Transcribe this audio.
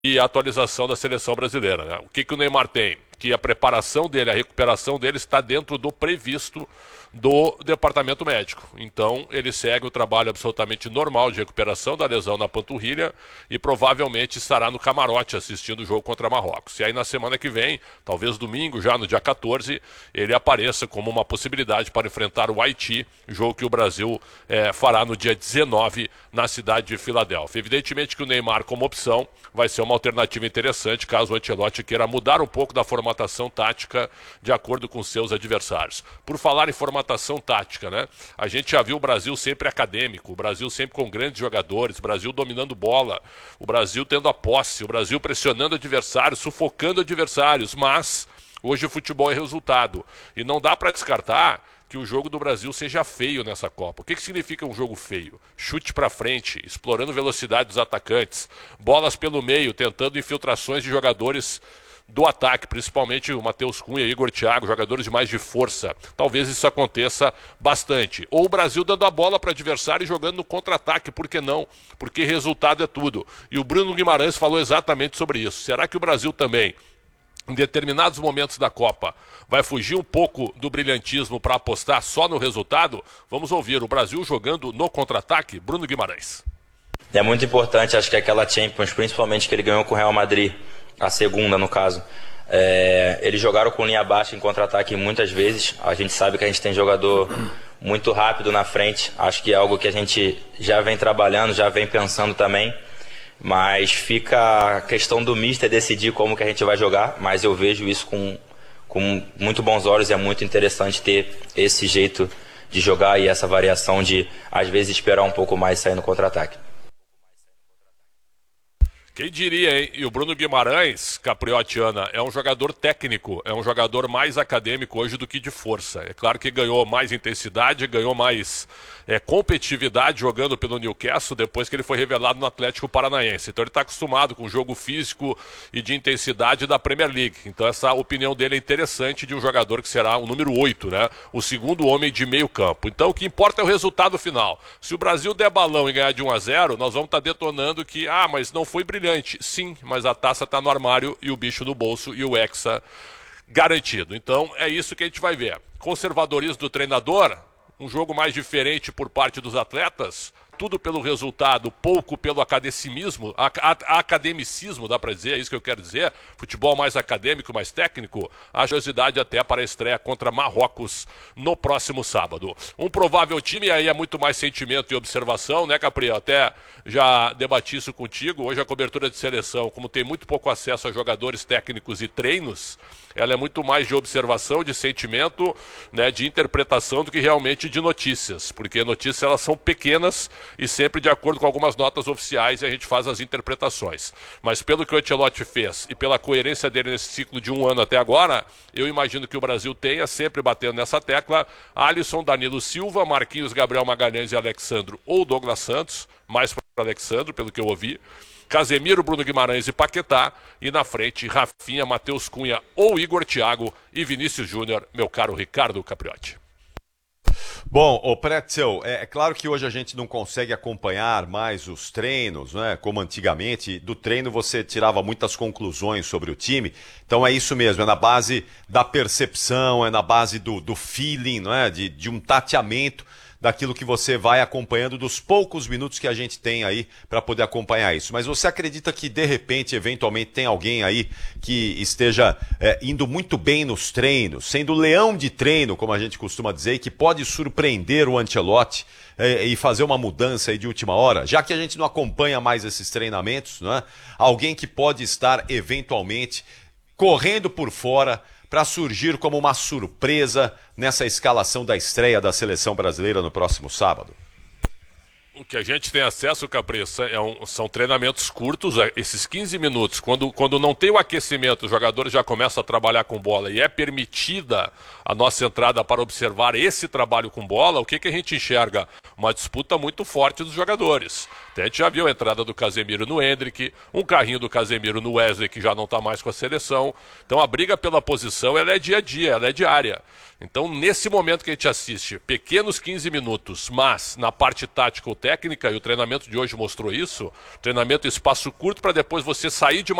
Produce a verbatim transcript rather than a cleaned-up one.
e a atualização da seleção brasileira, né? O que, que o Neymar tem? Que a preparação dele, a recuperação dele está dentro do previsto do departamento médico. Então, ele segue o trabalho absolutamente normal de recuperação da lesão na panturrilha e provavelmente estará no camarote assistindo o jogo contra Marrocos. E aí, na semana que vem, talvez domingo, já no dia quatorze, ele apareça como uma possibilidade para enfrentar o Haiti, jogo que o Brasil é, fará no dia dezenove na cidade de Filadélfia. Evidentemente que o Neymar, como opção, vai ser uma alternativa interessante caso o Ancelotti queira mudar um pouco da formatação tática de acordo com seus adversários. Por falar em formatação tática, né? A gente já viu o Brasil sempre acadêmico, o Brasil sempre com grandes jogadores, o Brasil dominando bola, o Brasil tendo a posse, o Brasil pressionando adversários, sufocando adversários, mas hoje o futebol é resultado. E não dá para descartar que o jogo do Brasil seja feio nessa Copa. O que, que significa um jogo feio? Chute para frente, explorando velocidade dos atacantes, bolas pelo meio, tentando infiltrações de jogadores do ataque, principalmente o Matheus Cunha e Igor Thiago, jogadores de mais de força. Talvez isso aconteça bastante. Ou o Brasil dando a bola para o adversário e jogando no contra-ataque, por que não? Porque resultado é tudo. E o Bruno Guimarães falou exatamente sobre isso. Será que o Brasil também, em determinados momentos da Copa, vai fugir um pouco do brilhantismo para apostar só no resultado? Vamos ouvir o Brasil jogando no contra-ataque. Bruno Guimarães. É muito importante, acho que aquela Champions, principalmente que ele ganhou com o Real Madrid, a segunda no caso, é, eles jogaram com linha baixa em contra-ataque muitas vezes. A gente sabe que a gente tem jogador muito rápido na frente, acho que é algo que a gente já vem trabalhando, já vem pensando também. Mas fica a questão do mister decidir como que a gente vai jogar, mas eu vejo isso com, com muito bons olhos e é muito interessante ter esse jeito de jogar e essa variação de, às vezes, esperar um pouco mais e sair no contra-ataque. Quem diria, hein? E o Bruno Guimarães, Capriotiana, é um jogador técnico, é um jogador mais acadêmico hoje do que de força. É claro que ganhou mais intensidade, ganhou mais é, competitividade jogando pelo Newcastle depois que ele foi revelado no Atlético Paranaense. Então ele está acostumado com o jogo físico e de intensidade da Premier League. Então essa opinião dele é interessante de um jogador que será o número oito, né? O segundo homem de meio campo. Então o que importa é o resultado final. Se o Brasil der balão e ganhar de um a zero, nós vamos estar tá detonando que, ah, mas não foi brilhante. Sim, mas a taça está no armário e o bicho no bolso e o Hexa garantido. Então é isso que a gente vai ver. Conservadorismo do treinador, um jogo mais diferente por parte dos atletas, tudo pelo resultado, pouco pelo academicismo, a, a, academicismo, dá para dizer, é isso que eu quero dizer, futebol mais acadêmico, mais técnico, a curiosidade até para a estreia contra Marrocos no próximo sábado. Um provável time, e aí é muito mais sentimento e observação, né, Capri? Até já debati isso contigo, hoje a cobertura de seleção, como tem muito pouco acesso a jogadores técnicos e treinos, ela é muito mais de observação, de sentimento, né, de interpretação do que realmente de notícias, porque notícias elas são pequenas e sempre de acordo com algumas notas oficiais e a gente faz as interpretações. Mas pelo que o Ancelotti fez e pela coerência dele nesse ciclo de um ano até agora, eu imagino que o Brasil tenha, sempre batendo nessa tecla, Alisson, Danilo Silva, Marquinhos, Gabriel Magalhães e Alexandro ou Douglas Santos, mais para Alexandro, pelo que eu ouvi, Casemiro, Bruno Guimarães e Paquetá, e na frente Rafinha, Matheus Cunha ou Igor Thiago e Vinícius Júnior, meu caro Ricardo Capriotti. Bom, o Pretzel, é, é claro que hoje a gente não consegue acompanhar mais os treinos, né? Como antigamente, do treino você tirava muitas conclusões sobre o time, então é isso mesmo, é na base da percepção, é na base do, do feeling, não é? De, de um tateamento daquilo que você vai acompanhando, dos poucos minutos que a gente tem aí para poder acompanhar isso. Mas você acredita que, de repente, eventualmente, tem alguém aí que esteja é, indo muito bem nos treinos, sendo leão de treino, como a gente costuma dizer, e que pode surpreender o Ancelotti é, e fazer uma mudança aí de última hora? Já que a gente não acompanha mais esses treinamentos, não é? Alguém que pode estar, eventualmente, correndo por fora para surgir como uma surpresa nessa escalação da estreia da seleção brasileira no próximo sábado? O que a gente tem acesso, Capriça, é um, são treinamentos curtos, esses quinze minutos, quando, quando não tem o aquecimento, os jogadores já começam a trabalhar com bola e é permitida a nossa entrada para observar esse trabalho com bola, o que, que a gente enxerga? Uma disputa muito forte dos jogadores. A gente já viu a entrada do Casemiro no Endrick, um carrinho do Casemiro no Wesley, que já não está mais com a seleção. Então a briga pela posição ela é dia a dia, ela é diária. Então nesse momento que a gente assiste, pequenos quinze minutos, mas na parte tática ou técnica, e o treinamento de hoje mostrou isso, treinamento espaço curto para depois você sair de uma